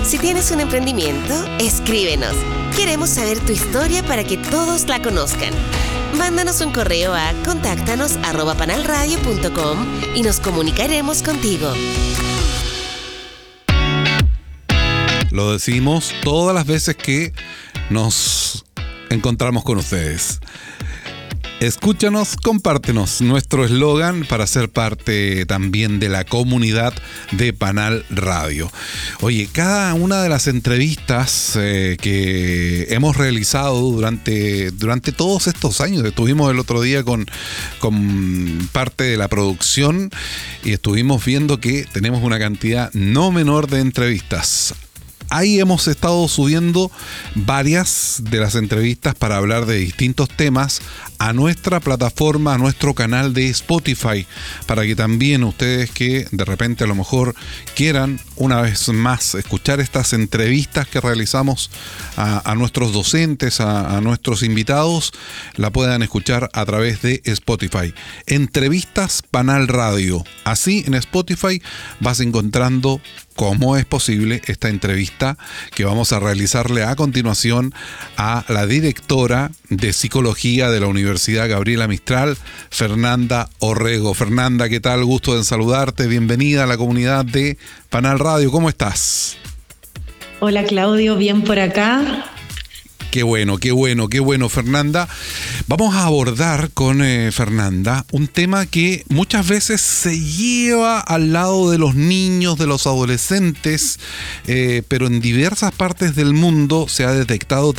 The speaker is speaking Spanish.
Si tienes un emprendimiento, escríbenos. Queremos saber tu historia para que todos la conozcan. Mándanos un correo a contáctanos@panalradio.com y nos comunicaremos contigo. Lo decimos todas las veces que nos encontramos con ustedes. Escúchanos, compártenos, nuestro eslogan para ser parte también de la comunidad de Panal Radio. Oye, cada una de las entrevistas que hemos realizado durante todos estos años, estuvimos el otro día con parte de la producción y estuvimos viendo que tenemos una cantidad no menor de entrevistas. Ahí hemos estado subiendo varias de las entrevistas para hablar de distintos temas a nuestra plataforma, a nuestro canal de Spotify, para que también ustedes que de repente a lo mejor quieran una vez más escuchar estas entrevistas que realizamos a nuestros docentes, a nuestros invitados, la puedan escuchar a través de Spotify. Entrevistas Panal Radio. Así en Spotify vas encontrando cómo es posible esta entrevista que vamos a realizarle a continuación a la directora de Psicología de la Universidad Gabriela Mistral, Fernanda Orrego. Fernanda, ¿qué tal? Gusto en saludarte. Bienvenida a la comunidad de Panal Radio. ¿Cómo estás? Hola Claudio, bien por acá. Qué bueno, Fernanda. Vamos a abordar con Fernanda un tema que muchas veces se lleva al lado de los niños, de los adolescentes, pero en diversas partes del mundo se ha detectado